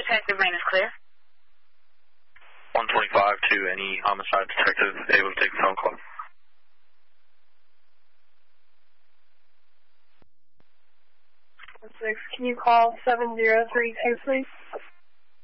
Detective main is clear. 125 to any homicide detective able to take a phone call. 6, can you call 7032, please?